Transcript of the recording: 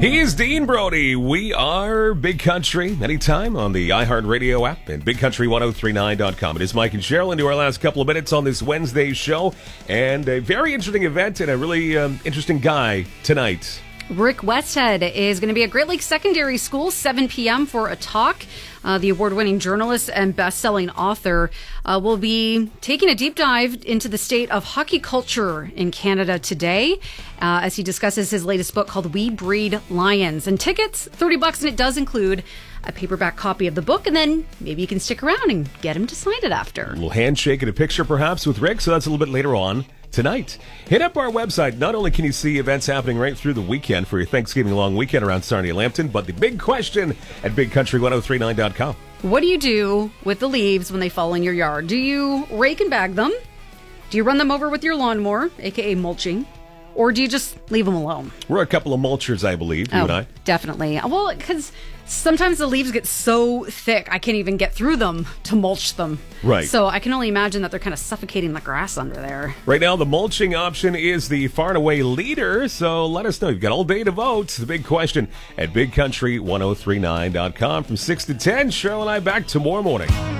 He is Dean Brody. We are Big Country anytime on the iHeartRadio app and BigCountry1039.com. It is Mike and Cheryl into our last couple of minutes on this Wednesday show, and a very interesting event and a really interesting guy tonight. Rick Westhead is going to be at Great Lakes Secondary School, 7 p.m. for a talk. The award-winning journalist and best-selling author will be taking a deep dive into the state of hockey culture in Canada today as he discusses his latest book called We Breed Lions. And tickets, $30, and it does include a paperback copy of the book, and then maybe you can stick around and get him to sign it after. A little handshake and a picture perhaps with Rick, so that's a little bit later on tonight. Hit up our website. Not only can you see events happening right through the weekend for your Thanksgiving long weekend around Sarnia Lambton, but the big question at BigCountry1039.com. What do you do with the leaves when they fall in your yard? Do you rake and bag them? Do you run them over with your lawnmower, aka mulching? Or do you just leave them alone? We're a couple of mulchers, I believe, you and I. Definitely. Well, because sometimes the leaves get so thick, I can't even get through them to mulch them. Right. So I can only imagine that they're kind of suffocating the grass under there. Right now, the mulching option is the far and away leader, so let us know. You've got all day to vote. The big question at BigCountry1039.com from 6 to 10. Cheryl and I back tomorrow morning.